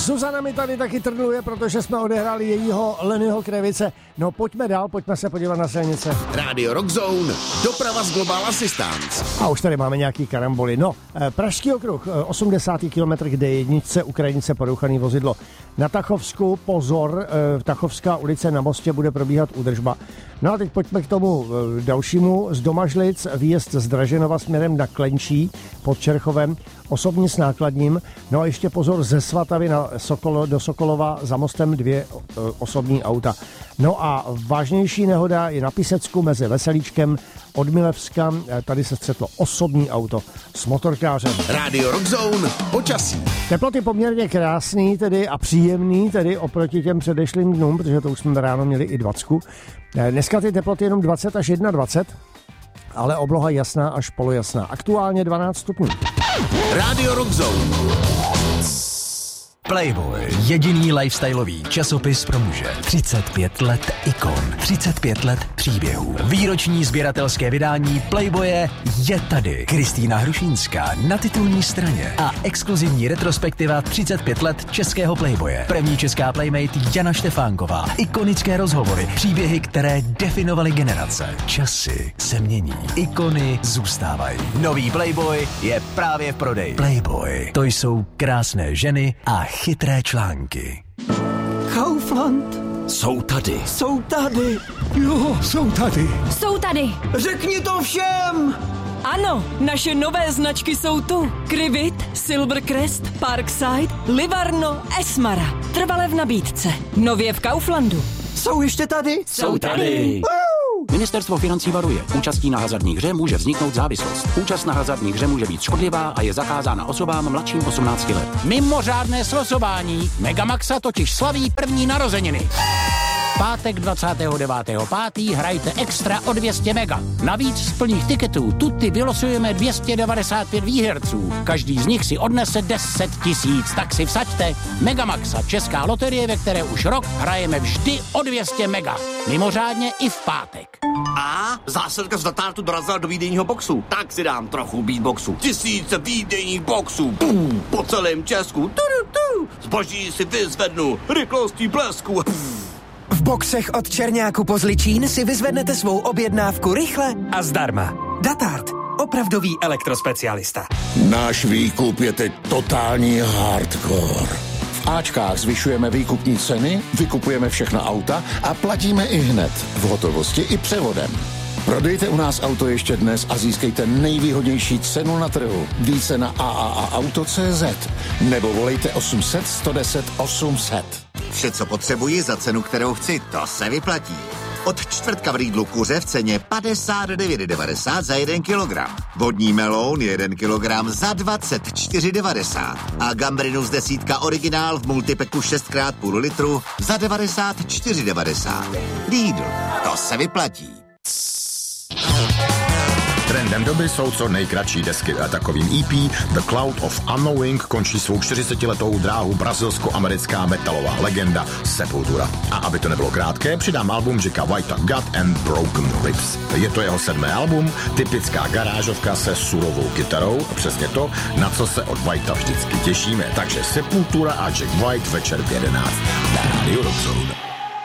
Zuzana mi tady taky trnuje, protože jsme odehráli jejího Lennyho Krevice. No pojďme dál, pojďme se podívat na silnice. Radio Rock Zone, doprava z Global Assistance. A už tady máme nějaký karamboly. No, Pražský okruh, 80. kilometr k D1, Ukrajince porouchaný vozidlo. Na Tachovsku, pozor, Tachovská ulice na mostě bude probíhat údržba. No a teď pojďme k tomu dalšímu. Z Domažlic výjezd z Draženova směrem na Klenčí pod Čerchovem, osobní s nákladním. No a ještě pozor ze Svatavy do Sokolova za mostem 2 osobní auta. No a vážnější nehoda je na Písecku mezi Veselíčkem od Milevska. Tady se střetlo osobní auto s motorkářem. Radio Rock Zone, počasí. Teploty poměrně krásný tedy a příjemný tedy oproti těm předešlým dnům, protože to už jsme ráno měli i 20. Dneska ty teploty jenom 20 až 21, ale obloha jasná až polojasná. Aktuálně 12 stupňů. Radio Rock Zone. Playboy, jediný lifestyleový časopis pro muže. 35 let ikon, 35 let příběhů. Výroční sběratelské vydání Playboye je tady. Kristýna Hrušínská na titulní straně a exkluzivní retrospektiva 35 let českého Playboye. První česká playmate Jana Štefánková. Ikonické rozhovory, příběhy, které definovaly generace. Časy se mění, ikony zůstávají. Nový Playboy je právě v prodeji. Playboy, to jsou krásné ženy a chytré články. Kaufland. Jsou tady. Jsou tady. Jo, jsou tady. Jsou tady. Řekni to všem. Ano, naše nové značky jsou tu. Krivit, Silvercrest, Parkside, Livarno, Esmara. Trvale v nabídce. Nově v Kauflandu. Jsou ještě tady? Jsou tady. Ministerstvo financí varuje. Účastí na hazardní hře může vzniknout závislost. Účast na hazardní hře může být škodlivá a je zakázána osobám mladším 18 let. Mimořádné slosování. Megamaxa totiž slaví první narozeniny. Pátek 29.5. hrajte extra o 200 mega. Navíc z plných tiketů tuty vylosujeme 295 výherců. Každý z nich si odnese 10 000, tak si vsaďte. Megamaxa, česká loterie, ve které už rok hrajeme vždy o 200 mega. Mimořádně i v pátek. A zásilka z Datartu dorazila do výdejního boxu. Tak si dám trochu beatboxu. 1000 výdejních boxů. Po celém Česku. Zboží si vyzvednu rychlostí blesku. V boxech od Černáku po Zličín si vyzvednete svou objednávku rychle a zdarma. Datart. Opravdový elektrospecialista. Náš výkup je teď totální hardcore. V Ačkách zvyšujeme výkupní ceny, vykupujeme všechna auta a platíme i hned, v hotovosti i převodem. Prodejte u nás auto ještě dnes a získejte nejvýhodnější cenu na trhu. Více na AAAauto.cz nebo volejte 800 110 800. Vše, co potřebuji za cenu, kterou chci, to se vyplatí. Od čtvrtka v Lidlu kuře v ceně 59,90 za 1 kilogram. Vodní meloun 1 kilogram za 24,90. A gambrinus 10 originál v multipeku 6x půl litru za 94,90. Lidl, to se vyplatí. Trendem doby jsou co nejkratší desky a takovým EP The Cloud of Unknowing končí svou 40letou dráhu brazilsko-americká metalová legenda Sepultura. A aby to nebylo krátké, přidám album Jacka Whitea God and Broken Ribs. Je to jeho 7. album, typická garážovka se surovou kytarou, přesně to, na co se od Whitea vždycky těšíme. Takže Sepultura a Jack White večer v 11 na Radio Rock Zone.